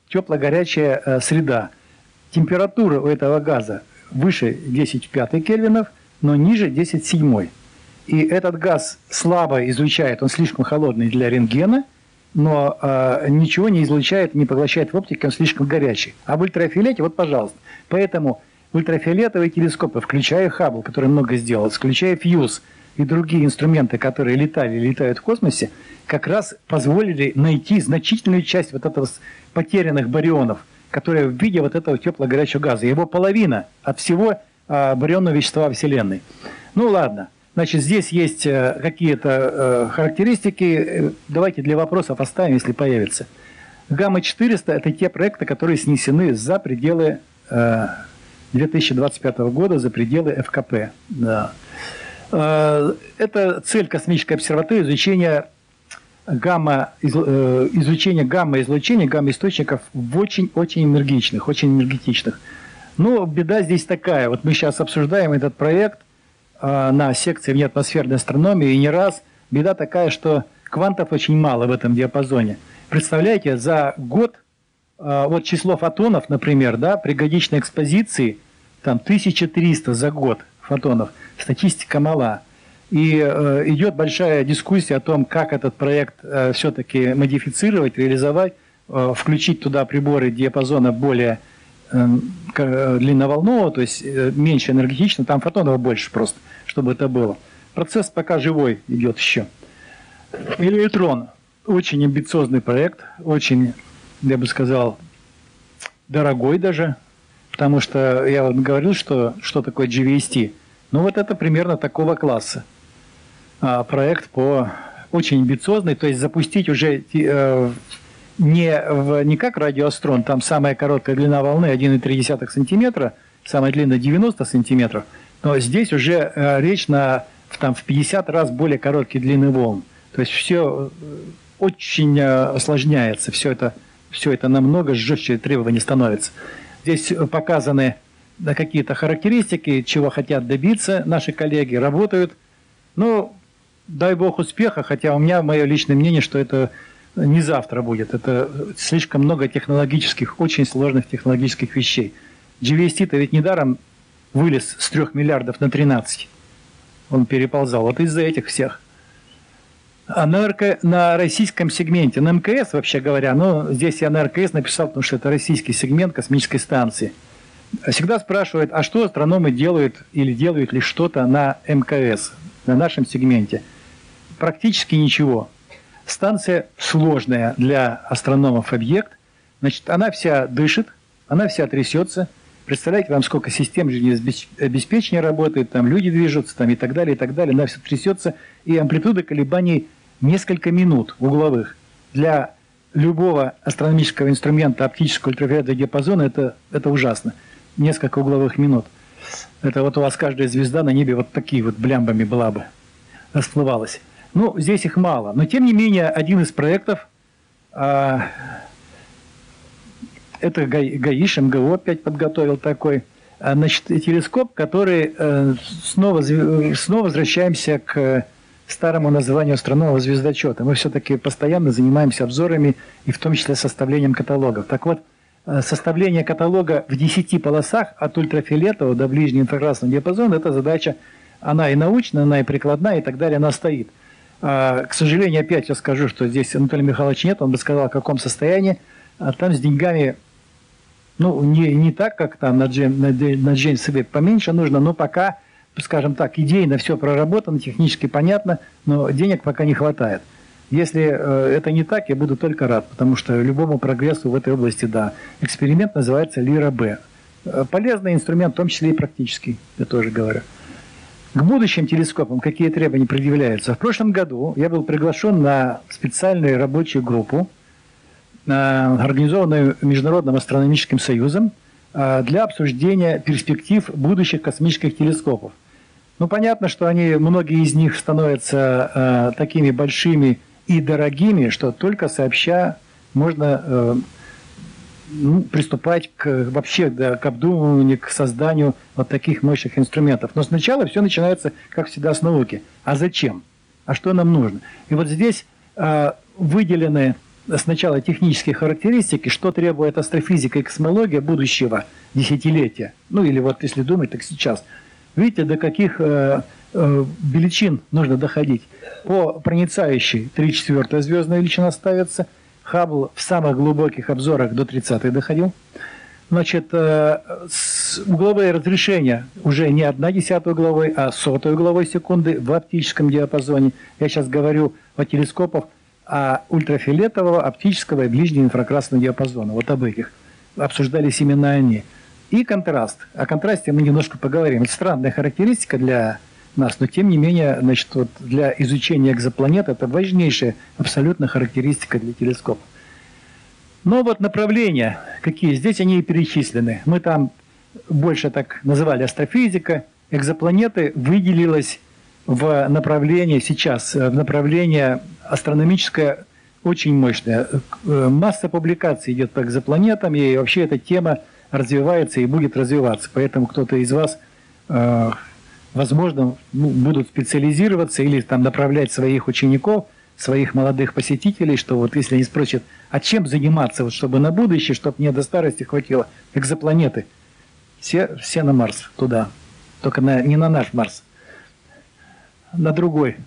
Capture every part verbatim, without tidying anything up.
тепло-горячая э, среда. Температура у этого газа выше десять в пятой кельвинов, но ниже десять в седьмой. И этот газ слабо излучает, он слишком холодный для рентгена, но э, ничего не излучает, не поглощает в оптике, он слишком горячий. А в ультрафиолете, вот пожалуйста. Поэтому ультрафиолетовые телескопы, включая Хаббл, который много сделал, включая Фьюз и другие инструменты, которые летали и летают в космосе, как раз позволили найти значительную часть вот этого потерянных барионов, которые в виде вот этого тепло-горячего газа. Его половина от всего э, барионного вещества Вселенной. Ну ладно. Значит, здесь есть какие-то э, характеристики. Давайте для вопросов оставим, если появится. Гамма четыреста – это те проекты, которые снесены за пределы э, две тысячи двадцать пятого года, за пределы эф ка пэ. Да. Э, это цель космической обсерватории – изучение гамма, из, э, изучение гамма-излучения, гамма-источников в очень-очень энергичных, очень энергетичных. Но беда здесь такая. Вот мы сейчас обсуждаем этот проект на секции внеатмосферной астрономии, и не раз. Беда такая, что квантов очень мало в этом диапазоне. Представляете, за год вот число фотонов, например, да, при годичной экспозиции там тысяча триста за год фотонов, статистика мала. И э, идет большая дискуссия о том, как этот проект э, все-таки модифицировать, реализовать, э, включить туда приборы диапазона более длинноволнового, то есть меньше энергетично, там фотонов больше просто, чтобы это было. Процесс пока живой идет еще. Электрон. Очень амбициозный проект, очень, я бы сказал, дорогой даже, потому что я вот говорил, что, что такое джи ви эс ти. Ну вот это примерно такого класса. А, проект по очень амбициозный, то есть запустить уже э, Не, в, не как радиоастрон, там самая короткая длина волны один и три десятых сантиметра, самая длинная девяносто сантиметров, но здесь уже э, речь на, там, в пятьдесят раз более короткие длины волн. То есть все очень э, осложняется, все это, все это намного жестче требований становится. Здесь показаны какие-то характеристики, чего хотят добиться наши коллеги, работают. Ну, дай бог успеха, хотя у меня мое личное мнение, что это не завтра будет. Это слишком много технологических, очень сложных технологических вещей. джи ви эс ти-то ведь недаром вылез с трёх миллиардов на тринадцать. Он переползал. Вот из-за этих всех. А на, РК, на российском сегменте, на эм ка эс, вообще говоря, ну, здесь я на эр ка эс написал, потому что это российский сегмент космической станции. Всегда спрашивают, а что астрономы делают или делают ли что-то на эм ка эс, на нашем сегменте? Практически ничего. Станция сложная для астрономов объект. Значит, она вся дышит, она вся трясется. Представляете вам, сколько систем жизнеобеспечения работает, там люди движутся, там и так далее, и так далее. Она все трясется, и амплитуда колебаний несколько минут угловых. Для любого астрономического инструмента оптического ультрафиолетового диапазона это, это ужасно. Несколько угловых минут. Это вот у вас каждая звезда на небе вот такие вот блямбами была бы, расплывалась. Ну, здесь их мало. Но, тем не менее, один из проектов, а, это ГАИШ, эм гэ о опять подготовил такой, а, значит, телескоп, который а, снова, снова возвращаемся к старому названию астрономного звездочета. Мы все-таки постоянно занимаемся обзорами и в том числе составлением каталогов. Так вот, составление каталога в десяти полосах от ультрафиолетового до ближнего инфракрасного диапазона, эта задача, она и научная, она и прикладная, и так далее, она стоит. К сожалению, опять я скажу, что здесь Анатолия Михайловича нет, он бы сказал, в каком состоянии. А там с деньгами, ну, не, не так, как там на Джеймс Веб поменьше нужно, но пока, скажем так, идейно все проработано, технически понятно, но денег пока не хватает. Если э, это не так, я буду только рад, потому что любому прогрессу в этой области, да. Эксперимент называется Лира-Б. Полезный инструмент, в том числе и практический, я тоже говорю. К будущим телескопам какие требования предъявляются? В прошлом году я был приглашен на специальную рабочую группу, организованную Международным астрономическим союзом, для обсуждения перспектив будущих космических телескопов. Ну, понятно, что они, многие из них становятся такими большими и дорогими, что только сообща можно ну, приступать к, вообще да, к обдумыванию, к созданию вот таких мощных инструментов. Но сначала все начинается, как всегда, с науки. А зачем? А что нам нужно? И вот здесь э, выделены сначала технические характеристики, что требует астрофизика и космология будущего десятилетия. Ну или вот если думать, так сейчас. Видите, до каких э, э, величин нужно доходить. По проницающей три четвертая звездная величина ставится. Хаббл в самых глубоких обзорах до тридцатой доходил. Значит, э, с угловые разрешения уже не одна десятая угловой, а сотая угловой секунды в оптическом диапазоне. Я сейчас говорю о телескопах, а ультрафиолетового, оптического и ближнего инфракрасного диапазона. Вот об этих обсуждались именно они. И контраст. О контрасте мы немножко поговорим. Это странная характеристика для нас, но тем не менее, значит, вот для изучения экзопланет это важнейшая абсолютно характеристика для телескопа. Но вот направления, какие здесь, они и перечислены. Мы там больше так называли астрофизика. Экзопланеты выделилась в направление сейчас, в направление астрономическое очень мощное. Масса публикаций идет по экзопланетам, и вообще эта тема развивается и будет развиваться. Поэтому кто-то из вас, возможно, будут специализироваться или там направлять своих учеников, своих молодых посетителей, что вот если они спросят, а чем заниматься, вот, чтобы на будущее, чтобы мне до старости хватило экзопланеты, все, все на Марс, туда. Только на, не на наш Марс, на другой.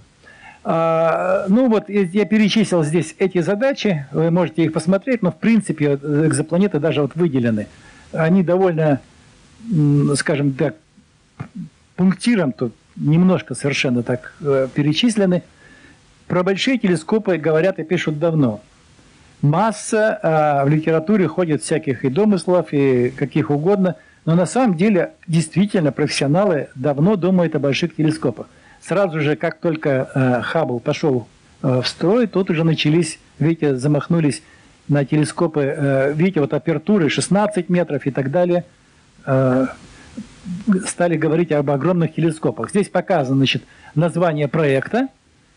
А, ну вот, я перечислил здесь эти задачи, вы можете их посмотреть, но в принципе экзопланеты даже вот выделены. Они довольно, скажем так, пунктиром тут немножко совершенно так перечислены. Про большие телескопы говорят и пишут давно. Масса а, в литературе ходит всяких и домыслов, и каких угодно, но на самом деле действительно профессионалы давно думают о больших телескопах. Сразу же, как только а, Хаббл пошел а, в строй, тут уже начались, видите, замахнулись на телескопы, а, видите, вот апертуры шестнадцать метров и так далее, а, стали говорить об огромных телескопах. Здесь показано, значит, название проекта,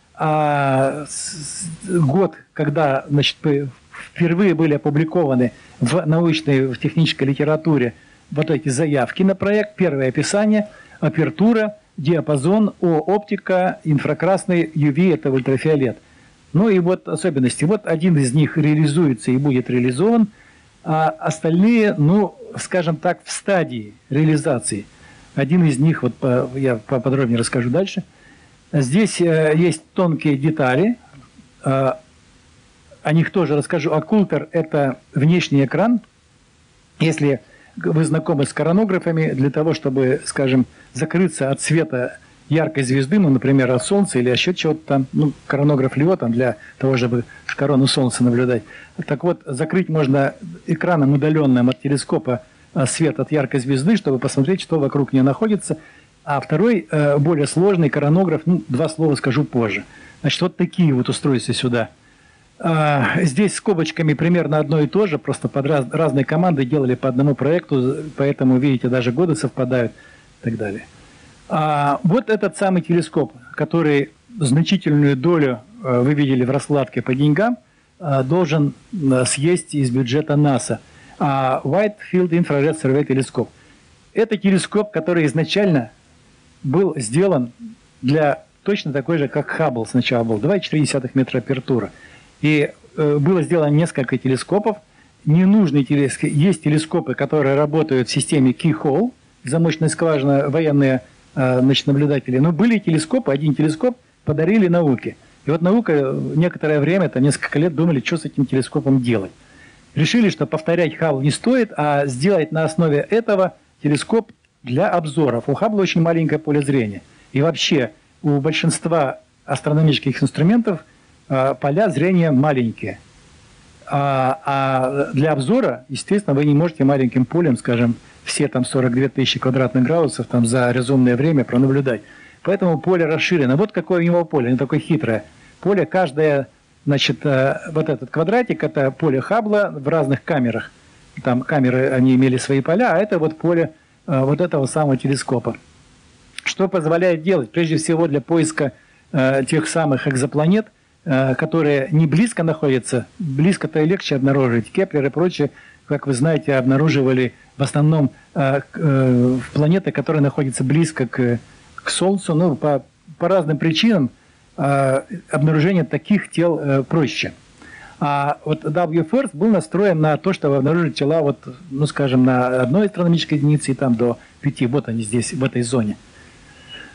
а год, когда, значит, впервые были опубликованы в научной, в технической литературе вот эти заявки на проект, первое описание, апертура, диапазон, О, оптика, инфракрасный, ю ви, это ультрафиолет. Ну и вот особенности. Вот один из них реализуется и будет реализован, а остальные, ну, скажем так, в стадии реализации. Один из них, вот я поподробнее расскажу дальше. Здесь э, есть тонкие детали, э, о них тоже расскажу. Оккультер – это внешний экран. Если вы знакомы с коронографами, для того, чтобы, скажем, закрыться от света яркой звезды, ну, например, от Солнца или еще чего-то там, ну, коронограф Лео там для того, чтобы корону Солнца наблюдать. Так вот, закрыть можно экраном, удаленным от телескопа, свет от яркой звезды, чтобы посмотреть, что вокруг нее находится. А второй, более сложный коронограф, ну, два слова скажу позже. Значит, вот такие вот устройства сюда. Здесь скобочками примерно одно и то же, просто под раз, разные команды делали по одному проекту, поэтому, видите, даже годы совпадают и так далее. А вот этот самый телескоп, который значительную долю, вы видели в раскладке по деньгам, должен съесть из бюджета НАСА. Wide Field Infrared Survey телескоп. Это телескоп, который изначально был сделан для точно такой же, как Хаббл сначала был, два и четыре десятых метра апертура. И э, было сделано несколько телескопов. Ненужные телескопы. Есть телескопы, которые работают в системе Keyhole, замочная скважина, военные э, значит, наблюдатели. Но были телескопы, один телескоп подарили науке. И вот наука некоторое время, там несколько лет думали, что с этим телескопом делать. Решили, что повторять Хаббл не стоит, а сделать на основе этого телескоп для обзоров. У Хаббла очень маленькое поле зрения. И вообще у большинства астрономических инструментов э, поля зрения маленькие. А, а для обзора, естественно, вы не можете маленьким полем, скажем, все там сорок две тысячи квадратных градусов там, за разумное время пронаблюдать. Поэтому поле расширено. Вот какое у него поле, оно такое хитрое. Поле, каждое, значит, э, вот этот квадратик, это поле Хаббла в разных камерах. Там камеры, они имели свои поля, а это вот поле вот этого самого телескопа. Что позволяет делать? Прежде всего для поиска э, тех самых экзопланет, э, которые не близко находятся, близко-то и легче обнаружить. Кеплер и прочее, как вы знаете, обнаруживали в основном э, э, планеты, которые находятся близко к, к Солнцу. Ну, по, по разным причинам э, обнаружение таких тел э, проще. А вот дабл ю фирст был настроен на то, чтобы обнаружить тела, вот, ну, скажем, на одной астрономической единице и там до пяти. Вот они здесь, в этой зоне.